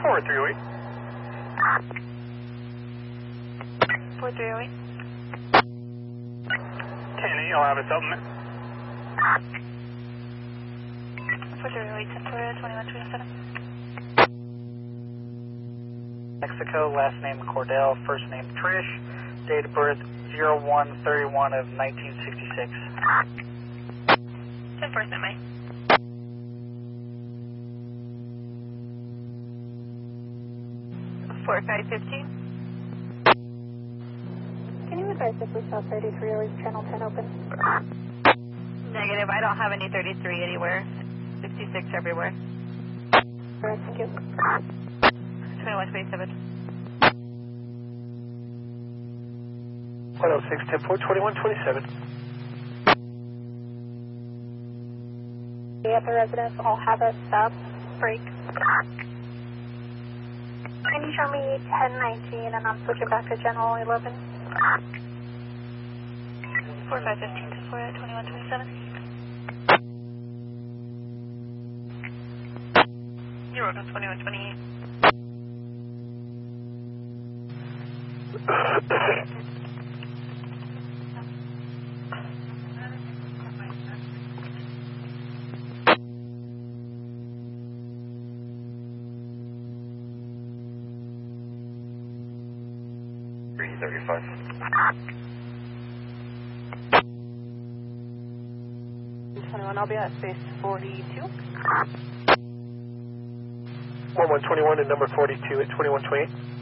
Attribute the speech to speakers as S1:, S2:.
S1: 4308.
S2: 4308.
S1: 10-8, I'll have a supplement.
S2: 4308, 10 Florida, 2127.
S3: Mexico, last name Cordell, first name Trish, date of birth 01/31 of 1966.
S2: 10-4, stand by. Four, 515.
S4: Can you advise if we saw 33 or is channel 10 open?
S2: Negative, I don't have any 33 anywhere. 66 everywhere.
S4: Alright, thank you.
S2: 2127.
S1: 106, 10-4, 2127.
S4: We at the residence all have a stop break. Can you show me 1019 and I'm switching back to general 11?
S2: 4, 515, 10 Florida, 2127. You're welcome, 2128.
S4: I'll be at space 42.
S1: 1121 and number 42 at 2128.